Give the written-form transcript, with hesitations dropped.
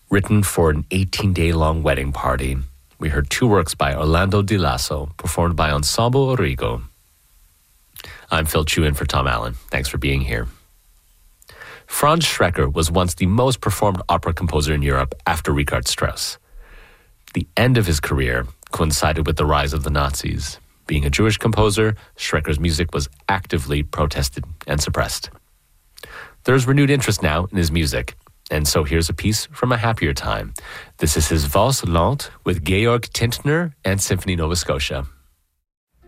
Written for an 18-day-long wedding party, we heard two works by Orlando Di Lasso, performed by Ensemble Origo. I'm Phil Chu in for Tom Allen. Thanks for being here. Franz Schreker was once the most performed opera composer in Europe after Richard Strauss. The end of his career coincided with the rise of the Nazis. Being a Jewish composer, Schreker's music was actively protested and suppressed. There's renewed interest now in his music, and so here's a piece from a happier time. This is his Valse Lente with Georg Tintner and Symphony Nova Scotia.